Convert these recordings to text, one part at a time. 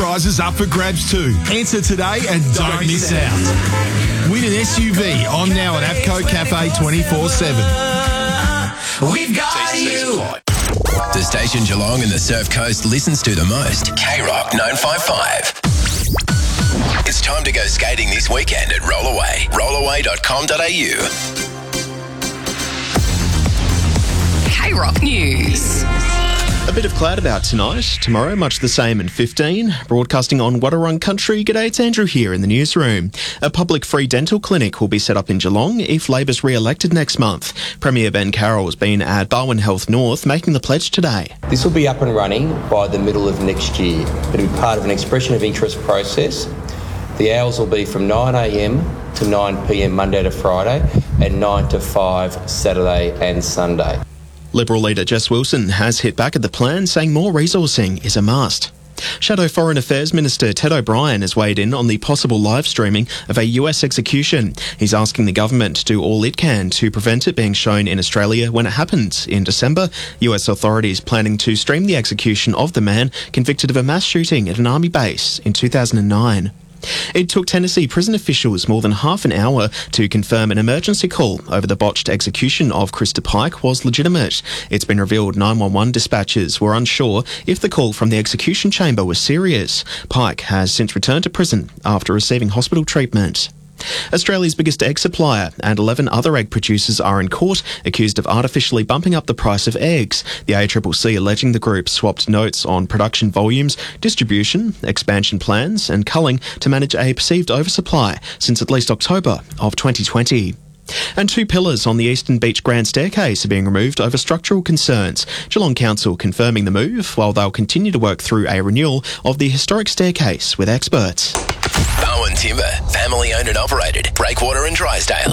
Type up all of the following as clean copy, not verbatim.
prizes up for grabs too. Enter today and don't miss out. Win an SUV on now at APCO Cafe 24/7. We've got you. The station Geelong and the Surf Coast listens to the most. K-Rock 955. It's time to go skating this weekend at Rollaway. Rollaway.com.au. K-Rock News. A bit of cloud about tonight. Tomorrow, much the same in 15. Broadcasting on Wadawurrung Country, g'day, it's Andrew here in the newsroom. A public free dental clinic will be set up in Geelong if Labor's re-elected next month. Premier Ben Carroll has been at Barwon Health North making the pledge today. This will be up and running by the middle of next year. It'll be part of an expression of interest process. The hours will be from 9am to 9pm Monday to Friday and 9 to 5 Saturday and Sunday. Liberal leader Jess Wilson has hit back at the plan, saying more resourcing is a must. Shadow Foreign Affairs Minister Ted O'Brien has weighed in on the possible live streaming of a US execution. He's asking the government to do all it can to prevent it being shown in Australia when it happens. In December, US authorities planning to stream the execution of the man convicted of a mass shooting at an army base in 2009. It took Tennessee prison officials more than half an hour to confirm an emergency call over the botched execution of Krista Pike was legitimate. It's been revealed 911 dispatchers were unsure if the call from the execution chamber was serious. Pike has since returned to prison after receiving hospital treatment. Australia's biggest egg supplier and 11 other egg producers are in court accused of artificially bumping up the price of eggs. The ACCC alleging the group swapped notes on production volumes, distribution, expansion plans and culling to manage a perceived oversupply since at least October of 2020. And 2 pillars on the Eastern Beach Grand Staircase are being removed over structural concerns. Geelong Council confirming the move, while they'll continue to work through a renewal of the historic staircase with experts. Bowen Timber, family owned and operated. Breakwater and Drysdale.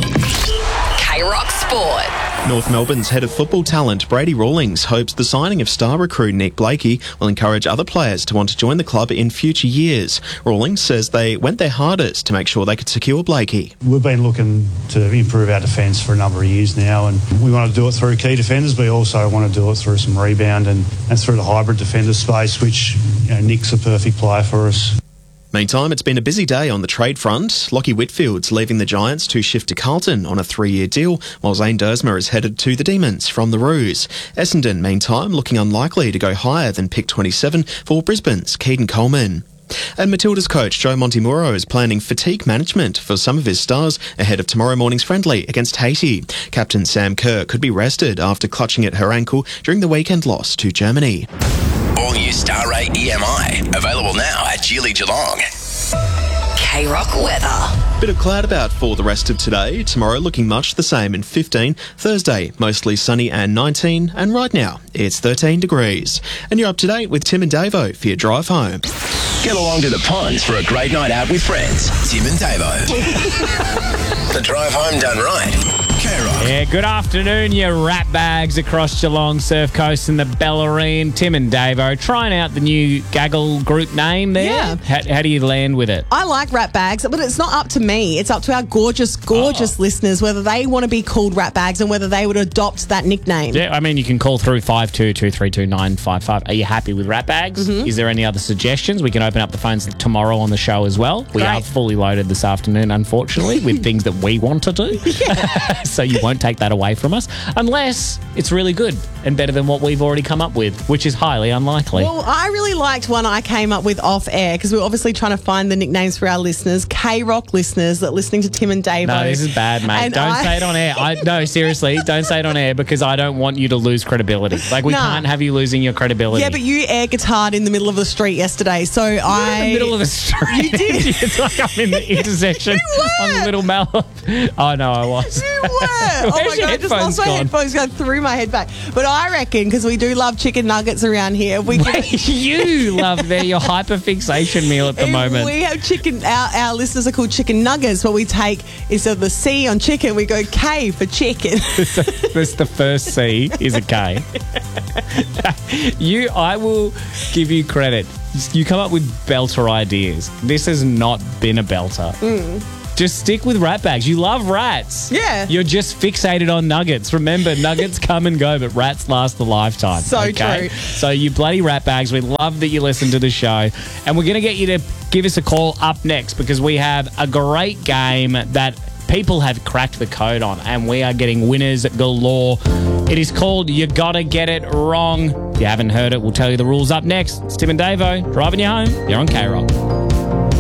K-Rock Sport. North Melbourne's head of football talent, Brady Rawlings, hopes the signing of star recruit Nick Blakey will encourage other players to want to join the club in future years. Rawlings says they went their hardest to make sure they could secure Blakey. We've been looking to improve our defence for a number of years now, and we want to do it through key defenders, but we also want to do it through some rebound and through the hybrid defender space, which Nick's a perfect player for us. Meantime, it's been a busy day on the trade front. Lockie Whitfield's leaving the Giants to shift to Carlton on a 3-year deal, while Zane Dersmer is headed to the Demons from the Roos. Essendon, meantime, looking unlikely to go higher than pick 27 for Brisbane's Keaton Coleman. And Matilda's coach Joe Montemuro is planning fatigue management for some of his stars ahead of tomorrow morning's friendly against Haiti. Captain Sam Kerr could be rested after clutching at her ankle during the weekend loss to Germany. All new Star Ray EMI. Available now at Geely Geelong. K-Rock weather. Bit of cloud about for the rest of today. Tomorrow looking much the same in 15. Thursday, mostly sunny and 19. And right now, it's 13 degrees. And you're up to date with Tim and Davo for your drive home. Get along to the ponds for a great night out with friends. Tim and Davo. The drive home done right. K-Rock. Yeah, good afternoon, you rat bags across Geelong, Surf Coast and the Bellarine. Tim and Davo trying out the new Gaggle group name there. Yeah. How do you land with it? I like rat bags, but it's not up to me. It's up to our gorgeous listeners whether they want to be called rat bags and whether they would adopt that nickname. Yeah, I mean, you can call through 52232955. Are you happy with rat bags? Mm-hmm. Is there any other suggestions? We can open up the phones tomorrow on the show as well. We are fully loaded this afternoon, unfortunately, with things that we want to do. So you won't take that away from us unless it's really good and better than what we've already come up with, which is highly unlikely. Well, I really liked one I came up with off air because we're obviously trying to find the nicknames for our listeners, K-Rock listeners that are listening to Tim and Davo. No, this is bad, mate. And Don't say it on air. No, seriously, don't say it on air because I don't want you to lose credibility. Like, we can't have you losing your credibility. Yeah, but you air guitared in the middle of the street yesterday, so In the middle of the street. You did. It's like I'm in the intersection on Little Mallet. Oh, no, I was. You were. Oh, my God, I just lost my headphones going through my head back. But I reckon, because we do love chicken nuggets around here, you love your hyperfixation meal at the moment. We have chicken, our listeners are called chicken nuggets, but we take, instead of the C on chicken, we go K for chicken. That's the first C is a K. I will give you credit. You come up with belter ideas. This has not been a belter. Just stick with rat bags. You love rats. Yeah. You're just fixated on nuggets. Remember, nuggets come and go, but rats last a lifetime. So true. So you bloody rat bags, we love that you listen to the show. And we're going to get you to give us a call up next because we have a great game that people have cracked the code on, and we are getting winners galore. It is called You Gotta Get It Wrong. If you haven't heard it, we'll tell you the rules up next. It's Tim and Davo driving you home. You're on K-Rock.